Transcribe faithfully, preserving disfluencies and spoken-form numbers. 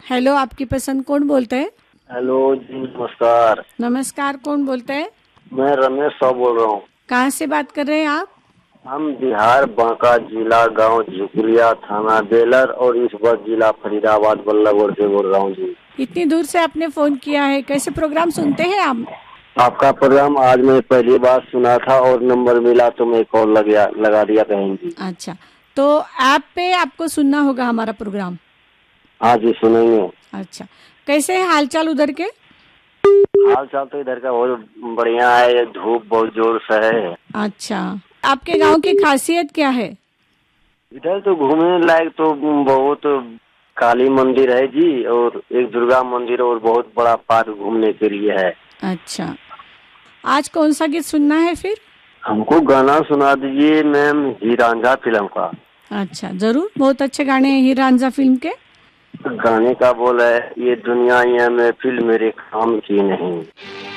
Hello, आपकी पसंद कौन बोलते हैं? हेलो जी, नमस्कार। नमस्कार, कौन बोलते हैं? मैं रमेश साहब बोल रहा हूँ। कहाँ से बात कर रहे हैं आप? हम बिहार, बांका जिला, गांव झुकुरिया, थाना बेलर और इस वक्त जिला फरीदाबाद बल्लभगढ़ से बोल रहा हूँ जी। इतनी दूर से आपने फोन किया है, कैसे प्रोग्राम सुनते हैं आप? आपका प्रोग्राम आज मैं पहली बार सुना था और नंबर मिला तो मैं कॉल लगा लगा दिया कहीं जी। अच्छा, तो ऐप पे आपको सुनना होगा हमारा प्रोग्राम। हाँ जी, सुनेंगे। अच्छा, कैसे है हालचाल उधर के? हाल चाल तो इधर का बहुत बढ़िया है, धूप बहुत जोर से है। अच्छा, आपके गांव की खासियत क्या है? इधर तो घूमने लायक तो बहुत काली मंदिर है जी, और एक दुर्गा मंदिर और बहुत बड़ा पार्क घूमने के लिए है। अच्छा, आज कौन सा गीत सुनना है फिर? हमको गाना सुना दीजिए मैम, हीरांझा फिल्म का। अच्छा, जरूर, बहुत अच्छे गाने हैं हीर रांझा फिल्म के। गाने का बोल है, ये दुनिया ये महफिल मेरे काम की नहीं।